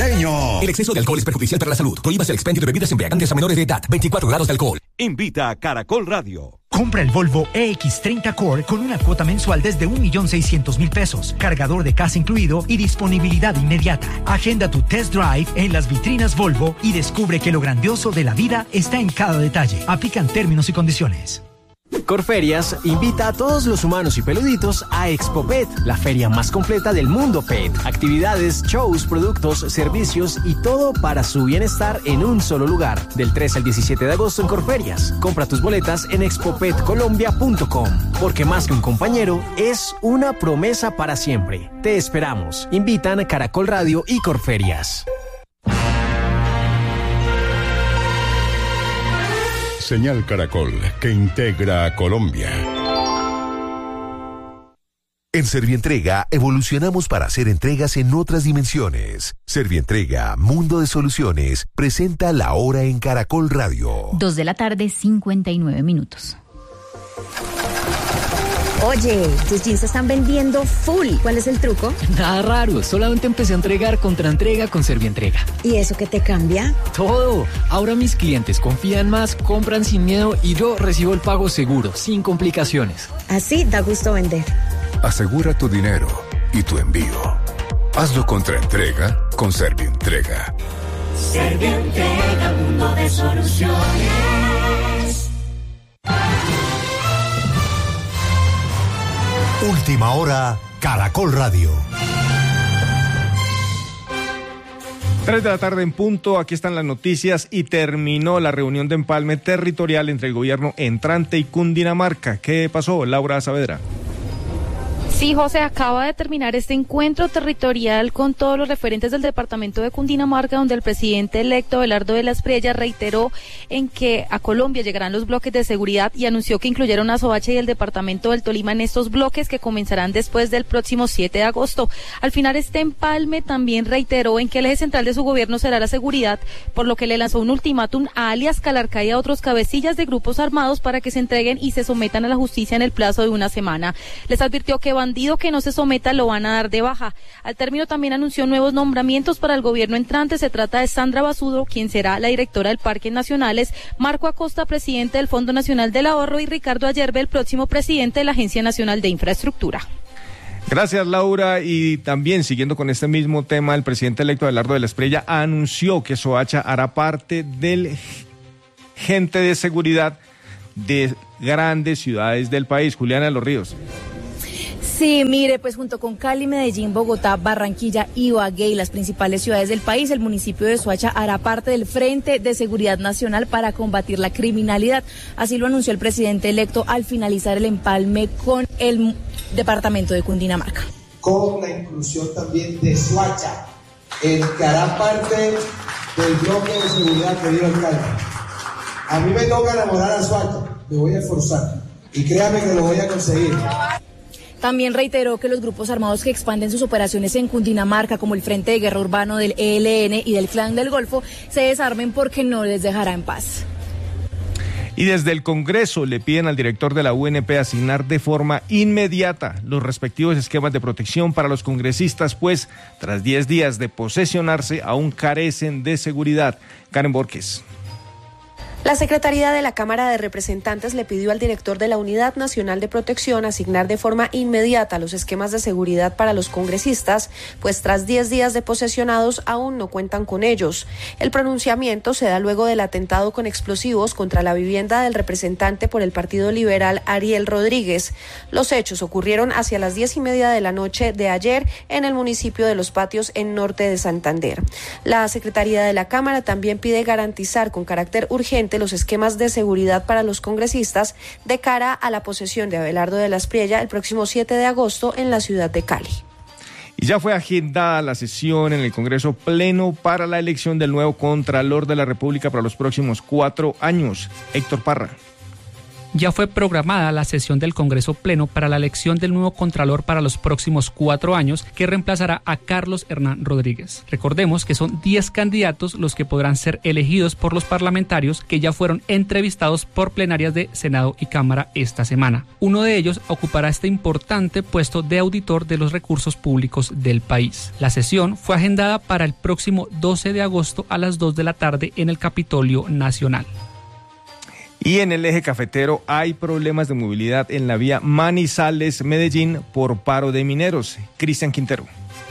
costeño. El exceso de alcohol es perjudicial para la salud. Prohíbas el expendio de bebidas embriagantes a menores de edad. 24 grados de alcohol. Invita a Caracol Radio. Compra el Volvo EX30 Core con una cuota mensual desde 1.600.000 pesos, cargador de casa incluido y disponibilidad inmediata. Agenda tu test drive en las vitrinas Volvo y descubre que lo grandioso de la vida está en cada detalle. Aplican términos y condiciones. Corferias invita a todos los humanos y peluditos a Expo Pet, la feria más completa del mundo pet. Actividades, shows, productos, servicios y todo para su bienestar en un solo lugar. Del 13 al 17 de agosto en Corferias. Compra tus boletas en expopetcolombia.com. Porque más que un compañero, es una promesa para siempre. Te esperamos. Invitan a Caracol Radio y Corferias. Señal Caracol, que integra a Colombia. En Servientrega evolucionamos para hacer entregas en otras dimensiones. Servientrega, Mundo de Soluciones, presenta La Hora en Caracol Radio. 2:59 p.m. Oye, tus jeans se están vendiendo full. ¿Cuál es el truco? Nada raro, solamente empecé a entregar contraentrega con Servientrega. ¿Y eso qué te cambia? Todo. Ahora mis clientes confían más, compran sin miedo y yo recibo el pago seguro, sin complicaciones. Así da gusto vender. Asegura tu dinero y tu envío. Hazlo contraentrega con Servientrega. Servientrega, mundo de soluciones. Última hora, Caracol Radio. 3 de la tarde en punto, aquí están las noticias y terminó la reunión de empalme territorial entre el gobierno entrante y Cundinamarca. ¿Qué pasó, Laura Saavedra? Sí, José, acaba de terminar este encuentro territorial con todos los referentes del departamento de Cundinamarca, donde el presidente electo Abelardo de la Espriella reiteró en que a Colombia llegarán los bloques de seguridad y anunció que incluyeron a Soacha y el departamento del Tolima en estos bloques que comenzarán después del próximo 7 de agosto. Al final, este empalme también reiteró en que el eje central de su gobierno será la seguridad, por lo que le lanzó un ultimátum a alias Calarcá y a otros cabecillas de grupos armados para que se entreguen y se sometan a la justicia en el plazo de una semana. Les advirtió que bandido que no se someta lo van a dar de baja. Al término también anunció nuevos nombramientos para el gobierno entrante. Se trata de Sandra Basudo, quien será la directora del Parques Nacionales, Marco Acosta, presidente del Fondo Nacional del Ahorro, y Ricardo Ayerbe, el próximo presidente de la Agencia Nacional de Infraestructura. Gracias, Laura. Y también, siguiendo con este mismo tema, el presidente electo Abelardo de la Espriella anunció que Soacha hará parte del gente de seguridad de grandes ciudades del país. Juliana de los Ríos. Sí, mire, pues junto con Cali, Medellín, Bogotá, Barranquilla, Ibagué y las principales ciudades del país, el municipio de Soacha hará parte del Frente de Seguridad Nacional para combatir la criminalidad. Así lo anunció el presidente electo al finalizar el empalme con el departamento de Cundinamarca. Con la inclusión también de Soacha, el que hará parte del bloque de seguridad que dio el alcalde. A mí me toca enamorar a Soacha, me voy a esforzar y créame que lo voy a conseguir. También reiteró que los grupos armados que expanden sus operaciones en Cundinamarca, como el Frente de Guerra Urbano del ELN y del Clan del Golfo, se desarmen porque no les dejará en paz. Y desde el Congreso le piden al director de la UNP asignar de forma inmediata los respectivos esquemas de protección para los congresistas, pues tras 10 días de posesionarse aún carecen de seguridad. Karen Borges. La Secretaría de la Cámara de Representantes le pidió al director de la Unidad Nacional de Protección asignar de forma inmediata los esquemas de seguridad para los congresistas, pues tras 10 días de posesionados aún no cuentan con ellos. El pronunciamiento se da luego del atentado con explosivos contra la vivienda del representante por el Partido Liberal Ariel Rodríguez. Los hechos ocurrieron hacia las 10:30 de la noche de ayer en el municipio de Los Patios, en norte de Santander. La Secretaría de la Cámara también pide garantizar con carácter urgente los esquemas de seguridad para los congresistas de cara a la posesión de Abelardo de la Espriella el próximo 7 de agosto en la ciudad de Cali. Y ya fue agendada la sesión en el Congreso Pleno para la elección del nuevo Contralor de la República para los próximos 4 años. Héctor Parra. Ya fue programada la sesión del Congreso Pleno para la elección del nuevo Contralor para los próximos 4 años, que reemplazará a Carlos Hernán Rodríguez. Recordemos que son 10 candidatos los que podrán ser elegidos por los parlamentarios que ya fueron entrevistados por plenarias de Senado y Cámara esta semana. Uno de ellos ocupará este importante puesto de auditor de los recursos públicos del país. La sesión fue agendada para el próximo 12 de agosto a las 2 de la tarde en el Capitolio Nacional. Y en el eje cafetero hay problemas de movilidad en la vía Manizales-Medellín por paro de mineros. Cristian Quintero.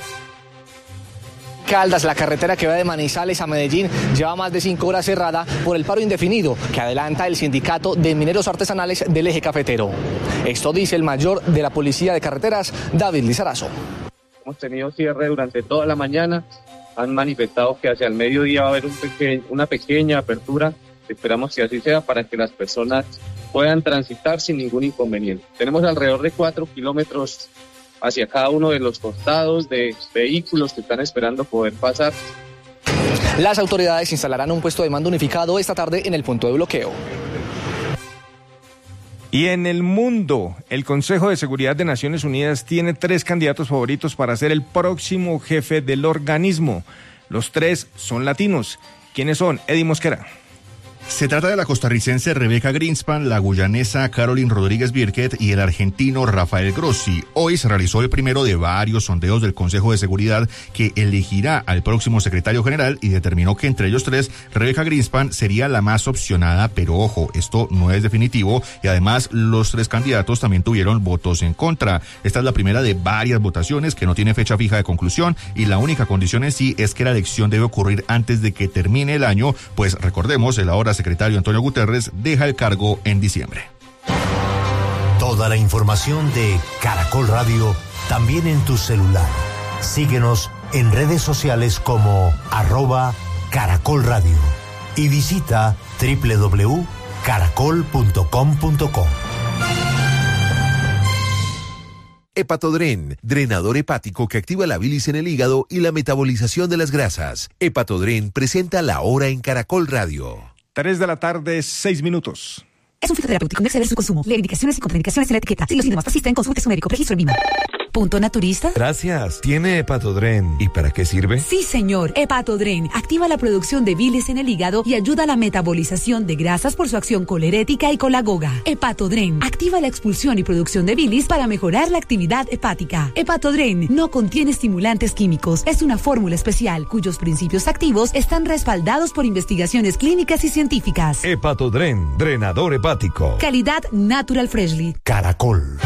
Caldas, la carretera que va de Manizales a Medellín, lleva más de 5 horas cerrada por el paro indefinido que adelanta el sindicato de mineros artesanales del eje cafetero. Esto dice el mayor de la Policía de Carreteras, David Lizarazo. Hemos tenido cierre durante toda la mañana, han manifestado que hacia el mediodía va a haber una pequeña apertura. Esperamos que así sea para que las personas puedan transitar sin ningún inconveniente. Tenemos alrededor de 4 kilómetros hacia cada uno de los costados de vehículos que están esperando poder pasar. Las autoridades instalarán un puesto de mando unificado esta tarde en el punto de bloqueo. Y en el mundo, el Consejo de Seguridad de Naciones Unidas tiene 3 candidatos favoritos para ser el próximo jefe del organismo. Los 3 son latinos. ¿Quiénes son? Eddie Mosquera. Se trata de la costarricense Rebecca Greenspan, la guyanesa Caroline Rodríguez Birket y el argentino Rafael Grossi. Hoy se realizó el primero de varios sondeos del Consejo de Seguridad que elegirá al próximo secretario general y determinó que entre ellos 3, Rebecca Greenspan sería la más opcionada, pero ojo, esto no es definitivo y además los 3 candidatos también tuvieron votos en contra. Esta es la primera de varias votaciones que no tiene fecha fija de conclusión y la única condición en sí es que la elección debe ocurrir antes de que termine el año, pues recordemos, el ahora secretario Antonio Guterres deja el cargo en diciembre. Toda la información de Caracol Radio también en tu celular. Síguenos en redes sociales como @Caracol Radio y visita www.caracol.com.co. Hepatodren, drenador hepático que activa la bilis en el hígado y la metabolización de las grasas. Hepatodren presenta La Hora en Caracol Radio. 3 de la tarde, 6 minutos. Es un fitoterapéutico, no exceder su consumo. Lee indicaciones y contraindicaciones en la etiqueta. Si los síntomas persisten, consulte a su médico. Registro en VIMA. ¿Punto naturista? Gracias. ¿Tiene Hepatodren? ¿Y para qué sirve? Sí, señor. Hepatodren activa la producción de bilis en el hígado y ayuda a la metabolización de grasas por su acción colerética y colagoga. Hepatodren activa la expulsión y producción de bilis para mejorar la actividad hepática. Hepatodren no contiene estimulantes químicos. Es una fórmula especial cuyos principios activos están respaldados por investigaciones clínicas y científicas. Hepatodren, drenador hepático. Calidad Natural Freshly. Caracol.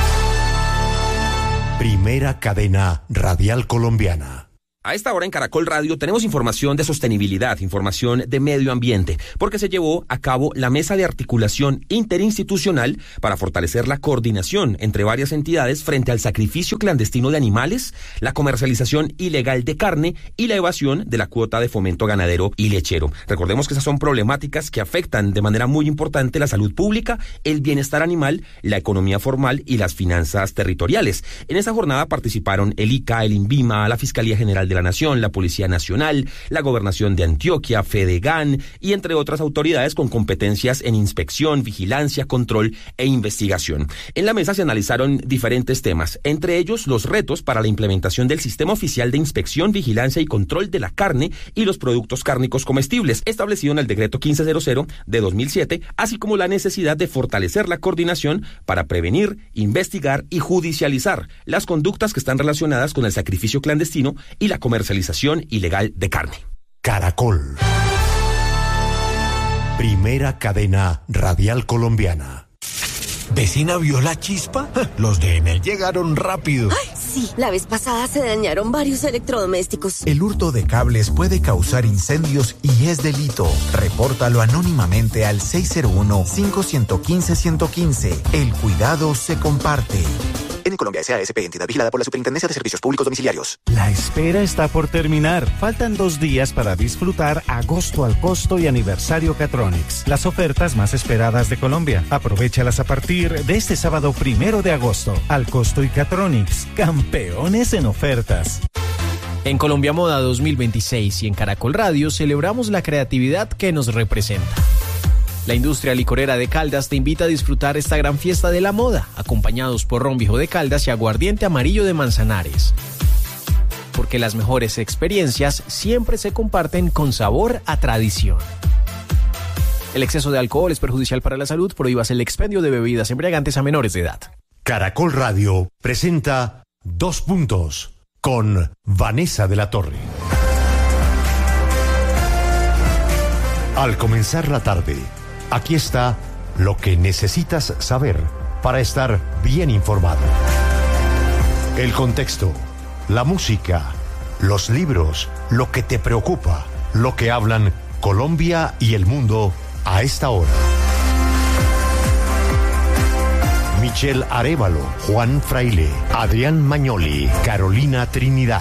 Primera cadena radial colombiana. A esta hora en Caracol Radio tenemos información de sostenibilidad, información de medio ambiente, porque se llevó a cabo la mesa de articulación interinstitucional para fortalecer la coordinación entre varias entidades frente al sacrificio clandestino de animales, la comercialización ilegal de carne y la evasión de la cuota de fomento ganadero y lechero. Recordemos que esas son problemáticas que afectan de manera muy importante la salud pública, el bienestar animal, la economía formal y las finanzas territoriales. En esta jornada participaron el ICA, el INVIMA, la Fiscalía General de la Nación, la Policía Nacional, la Gobernación de Antioquia, Fedegan y entre otras autoridades con competencias en inspección, vigilancia, control e investigación. En la mesa se analizaron diferentes temas, entre ellos los retos para la implementación del Sistema Oficial de Inspección, Vigilancia y Control de la Carne y los Productos Cárnicos Comestibles, establecido en el Decreto 1500 de 2007, así como la necesidad de fortalecer la coordinación para prevenir, investigar y judicializar las conductas que están relacionadas con el sacrificio clandestino y la comercialización ilegal de carne. Caracol. Primera cadena radial colombiana. ¿Vecina vio la chispa? Los de Enel llegaron rápido. ¡Ay, sí! La vez pasada se dañaron varios electrodomésticos. El hurto de cables puede causar incendios y es delito. Repórtalo anónimamente al 601-5115-115. El cuidado se comparte. En Colombia S.A.S.P. entidad vigilada por la Superintendencia de Servicios Públicos Domiciliarios. La espera está por terminar. Faltan 2 días para disfrutar Agosto al Costo y Aniversario Catronics. Las ofertas más esperadas de Colombia. Aprovéchalas a partir de este sábado 1 de agosto. Al Costo y Catronics, campeones en ofertas. En Colombia Moda 2026 y en Caracol Radio celebramos la creatividad que nos representa. La industria licorera de Caldas te invita a disfrutar esta gran fiesta de la moda, acompañados por ron viejo de Caldas y aguardiente amarillo de Manzanares. Porque las mejores experiencias siempre se comparten con sabor a tradición. El exceso de alcohol es perjudicial para la salud. Prohíbas el expendio de bebidas embriagantes a menores de edad. Caracol Radio presenta 2 puntos con Vanessa de la Torre. Al comenzar la tarde, aquí está lo que necesitas saber para estar bien informado. El contexto, la música, los libros, lo que te preocupa, lo que hablan Colombia y el mundo a esta hora. Michelle Arévalo, Juan Fraile, Adrián Magnoli, Carolina Trinidad.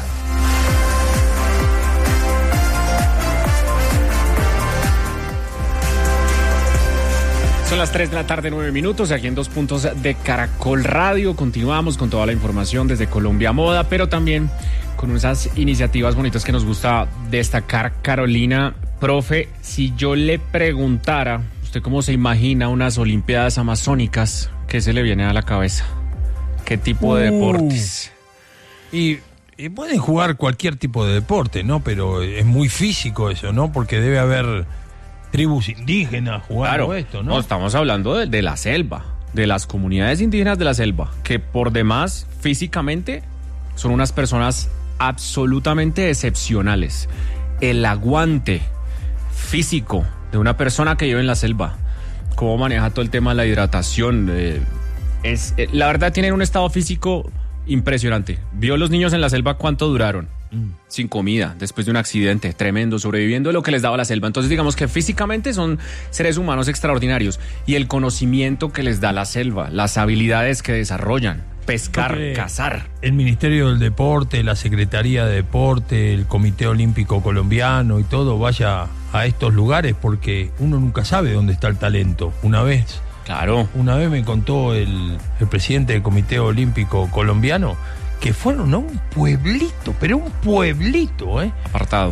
Son las 3 de la tarde, 9 minutos, aquí en 2 puntos de Caracol Radio. Continuamos con toda la información desde Colombia Moda, pero también con esas iniciativas bonitas que nos gusta destacar. Carolina, profe, si yo le preguntara, ¿usted cómo se imagina unas Olimpiadas Amazónicas? ¿Qué se le viene a la cabeza? ¿Qué tipo de deportes? Y pueden jugar cualquier tipo de deporte, ¿no? Pero es muy físico eso, ¿no? Porque debe haber tribus indígenas jugando esto, ¿no? No, estamos hablando de la selva, de las comunidades indígenas de la selva, que por demás, físicamente, son unas personas absolutamente excepcionales. El aguante físico de una persona que vive en la selva, cómo maneja todo el tema de la hidratación, la verdad tienen un estado físico impresionante. Vio los niños en la selva cuánto duraron, sin comida, después de un accidente tremendo, sobreviviendo de lo que les daba la selva. Entonces digamos que físicamente son seres humanos extraordinarios, y el conocimiento que les da la selva, las habilidades que desarrollan, pescar, cazar. El Ministerio del Deporte, la Secretaría de Deporte, el Comité Olímpico Colombiano y todo vaya a estos lugares, porque uno nunca sabe dónde está el talento. Una vez me contó el presidente del Comité Olímpico Colombiano que fueron a un pueblito, pero un pueblito, apartado.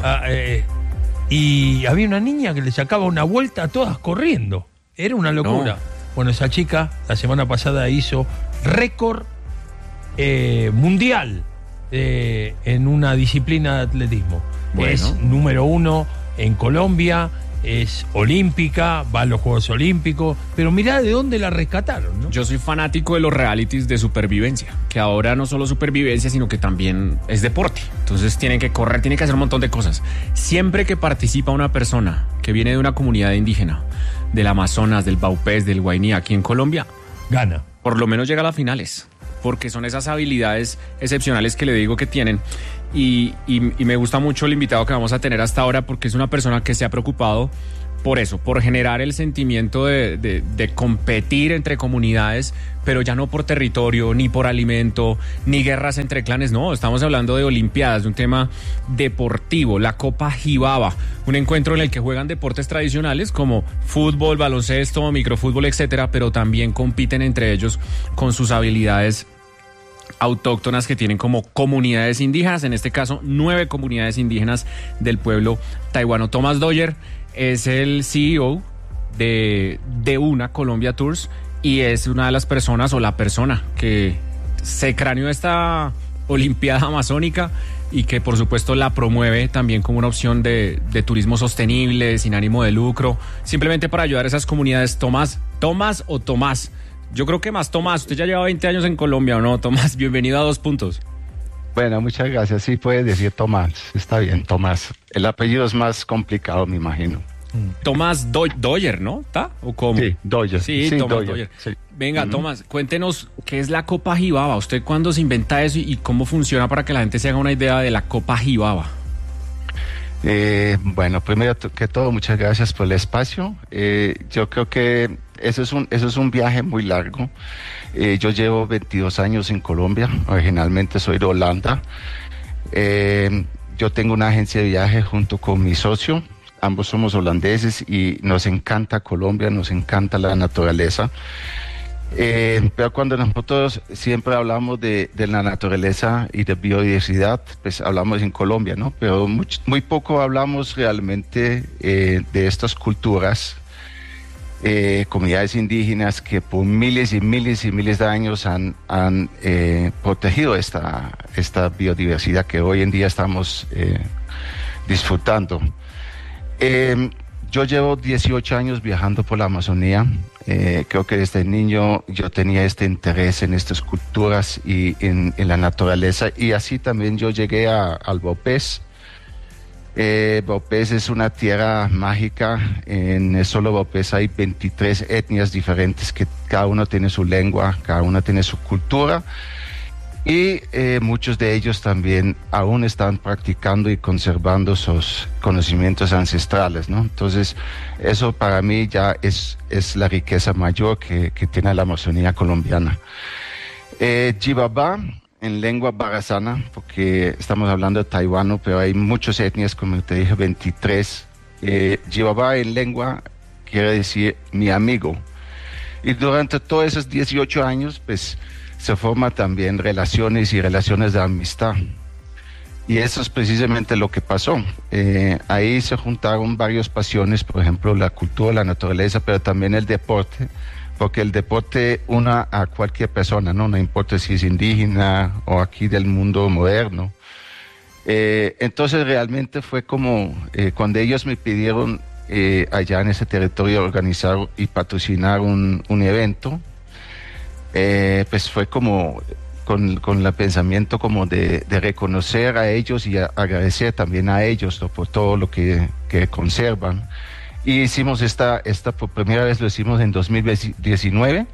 Y había una niña que le sacaba una vuelta a todas corriendo. Era una locura. Bueno, esa chica la semana pasada hizo récord mundial en una disciplina de atletismo. Es número 1 en Colombia, es olímpica, va a los Juegos Olímpicos, pero mirá de dónde la rescataron, ¿no? Yo soy fanático de los realities de supervivencia, que ahora no solo supervivencia, sino que también es deporte. Entonces tienen que correr, tienen que hacer un montón de cosas. Siempre que participa una persona que viene de una comunidad indígena, del Amazonas, del Baupés, del Guainí, aquí en Colombia, gana. Por lo menos llega a las finales, porque son esas habilidades excepcionales que le digo que tienen. Y me gusta mucho el invitado que vamos a tener hasta ahora, porque es una persona que se ha preocupado por eso, por generar el sentimiento de competir entre comunidades, pero ya no por territorio, ni por alimento, ni guerras entre clanes. No, estamos hablando de olimpiadas, de un tema deportivo, la Copa Jibaba, un encuentro en el que juegan deportes tradicionales como fútbol, baloncesto, microfútbol, etcétera, pero también compiten entre ellos con sus habilidades autóctonas que tienen como comunidades indígenas, en este caso 9 comunidades indígenas del pueblo taiwano. Tomás Doyer es el CEO de Una Colombia Tours y es una de las personas, o la persona que se craneó esta Olimpiada Amazónica y que por supuesto la promueve también como una opción de turismo sostenible, sin ánimo de lucro, simplemente para ayudar a esas comunidades. Tomás o Tomás, yo creo que más Tomás, usted ya lleva 20 años en Colombia, ¿o no, Tomás? Bienvenido a 2 puntos. Bueno, muchas gracias. Sí, puedes decir Tomás. Está bien, Tomás. El apellido es más complicado, me imagino. Tomás Doyer, ¿no? ¿Está? ¿O cómo? Sí, Doyer. Sí, Tomás Doyer. Sí. Venga, Tomás, cuéntenos qué es la Copa Jibaba. ¿Usted cuándo se inventa eso y cómo funciona para que la gente se haga una idea de la Copa Jibaba? Bueno, primero que todo, muchas gracias por el espacio. Yo creo que eso es un viaje muy largo. Yo llevo 22 años en Colombia, originalmente soy de Holanda. Yo tengo una agencia de viaje junto con mi socio, ambos somos holandeses y nos encanta Colombia, nos encanta la naturaleza. Pero cuando nosotros siempre hablamos de la naturaleza y de biodiversidad, pues hablamos en Colombia, ¿no? Pero muy poco hablamos realmente de estas culturas comunidades indígenas que por miles y miles y miles de años han protegido esta biodiversidad que hoy en día estamos disfrutando. Yo llevo 18 años viajando por la Amazonía. Creo que desde niño yo tenía este interés en estas culturas y en la naturaleza, y así también yo llegué al Vaupés. Vaupés es una tierra mágica. En el solo Vaupés hay 23 etnias diferentes que cada uno tiene su lengua, cada uno tiene su cultura, y muchos de ellos también aún están practicando y conservando sus conocimientos ancestrales, ¿no? Entonces eso para mí ya es la riqueza mayor que tiene la Amazonía colombiana. Jibabá, en lengua barazana, porque estamos hablando de taiwano, pero hay muchas etnias, como te dije, 23. Jibabá en lengua quiere decir mi amigo. Y durante todos esos 18 años, pues, se forman también relaciones de amistad. Y eso es precisamente lo que pasó. Ahí se juntaron varias pasiones, por ejemplo, la cultura, la naturaleza, pero también el deporte, porque el deporte una a cualquier persona, ¿no? No importa si es indígena o aquí del mundo moderno. Entonces realmente fue como cuando ellos me pidieron allá en ese territorio organizar y patrocinar un evento, pues fue como con el pensamiento como de reconocer a ellos y agradecer también a ellos, ¿no? Por todo lo que conservan. Y hicimos esta por primera vez, lo hicimos en 2019,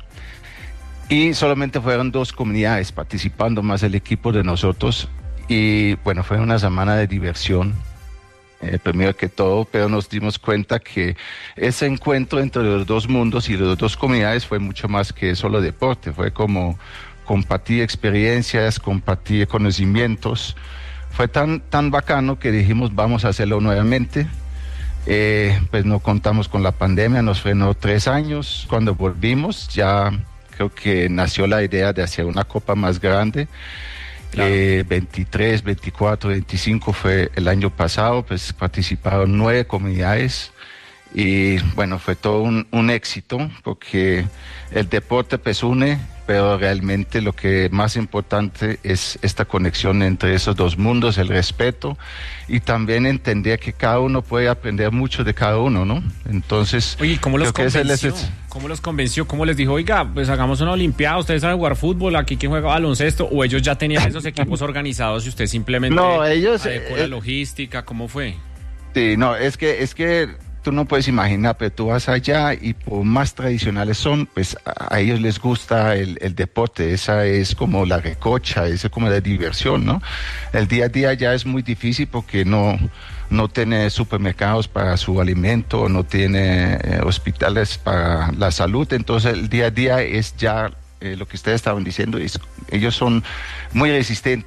y solamente fueron 2 comunidades participando más el equipo de nosotros, y bueno, fue una semana de diversión, primero que todo, pero nos dimos cuenta que ese encuentro entre los 2 mundos y las 2 comunidades fue mucho más que solo deporte, fue como compartir experiencias, compartir conocimientos. Fue tan bacano que dijimos vamos a hacerlo nuevamente. Pues no contamos con la pandemia, nos frenó 3 años. Cuando volvimos ya creo que nació la idea de hacer una copa más grande. Claro. 23, 24, 25 fue el año pasado, pues participaron 9 comunidades. Y bueno, fue todo un éxito, porque el deporte pues une, pero realmente lo que más importante es esta conexión entre esos 2 mundos, el respeto, y también entender que cada uno puede aprender mucho de cada uno, ¿no? Entonces, oye, ¿cómo los convenció? ¿Cómo los convenció? ¿Cómo les dijo, oiga, pues hagamos una olimpiada, ustedes saben jugar fútbol, aquí quien juega baloncesto? ¿O ellos ya tenían esos equipos organizados y usted simplemente adecuó la logística? ¿Cómo fue? Sí, no, es que tú no puedes imaginar, pero tú vas allá y por más tradicionales son, pues a ellos les gusta el deporte, esa es como la recocha, esa es como la diversión, ¿no? El día a día ya es muy difícil porque no tiene supermercados para su alimento, no tiene hospitales para la salud, entonces el día a día es ya lo que ustedes estaban diciendo, ellos son muy resistentes